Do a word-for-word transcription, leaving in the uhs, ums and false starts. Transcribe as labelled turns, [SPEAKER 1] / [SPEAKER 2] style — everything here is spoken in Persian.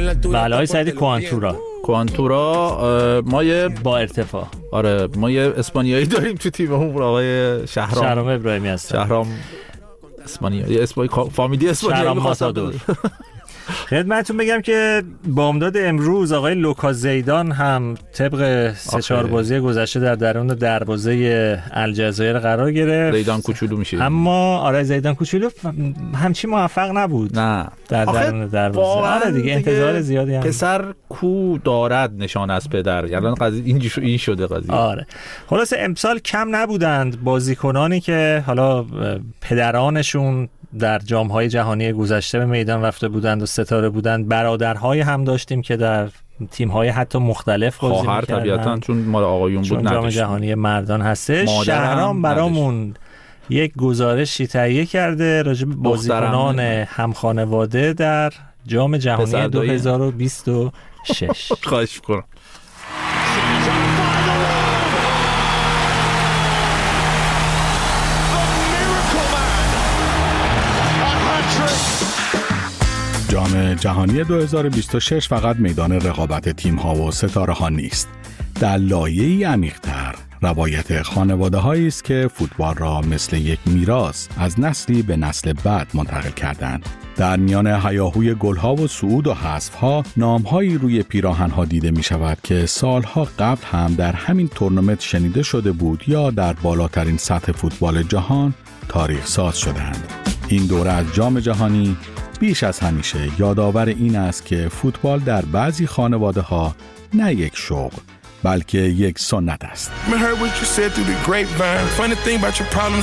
[SPEAKER 1] بله های سعید کوانتورا
[SPEAKER 2] کوانتورا ما یه
[SPEAKER 1] با ارتفاع.
[SPEAKER 2] آره ما یه اسپانیایی داریم تو تیممون، آقای شهرام
[SPEAKER 1] شهرام ابراهیمی هستن.
[SPEAKER 2] شهرام اسپانیایی، اسپانی فامیلی اسپانیایی
[SPEAKER 1] ماتادور. خدمتتون بگم که بامداد امروز آقای لوکا زیدان هم طبق سه چهار بازی گذشته در درون دروازه الجزایر قرار گرفت.
[SPEAKER 2] زیدان کوچولو میشه،
[SPEAKER 1] اما آره زیدان کوچولو همچی موفق نبود
[SPEAKER 2] نه
[SPEAKER 1] در درون دروازه. آره دیگه انتظار زیادی هم.
[SPEAKER 2] پسر کو دارد نشان از پدر، یعنی قضیه اینجوری این شده قضیه.
[SPEAKER 1] آره خلاصه امسال کم نبودند بازیکنانی که حالا پدرانشون در جام‌های جهانی گذشته به میدان رفته بودند و ستاره بودند. برادرهای هم داشتیم که در تیم‌های حتی مختلف بازی می‌کردن.
[SPEAKER 2] خواهر طبیعتاً چون مال آقایون بود نداشت.
[SPEAKER 1] جام جهانی مردان هستش. شهرام برامون یک گزارشی تهیه کرده راجع به بازیکنان هم خانواده در جام جهانی دو هزار و بیست و شش.
[SPEAKER 2] خواهش می‌کنم.
[SPEAKER 3] جام جهانی دو هزار و بیست و شش فقط میدان رقابت تیم‌ها و ستاره‌ها نیست. در لایه‌ای عمیق‌تر روایت خانواده‌هایی است که فوتبال را مثل یک میراث از نسلی به نسل بعد منتقل کردند. در میان هیاهوی گل‌ها و صعود و حذف‌ها نام‌هایی روی پیراهن‌ها دیده می‌شود که سال‌ها قبل هم در همین تورنمنت شنیده شده بود یا در بالاترین سطح فوتبال جهان تاریخ ساز شدند. این دوره از جام جهانی بیش از همیشه یادآور این است که فوتبال در بعضی خانواده‌ها نه یک شغل بلکه یک سنت است.